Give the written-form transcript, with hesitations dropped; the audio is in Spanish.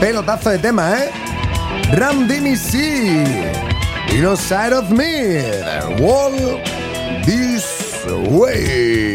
pelotazo de tema, ¿eh? Ram DMC, Inside of Me, Walk This Way.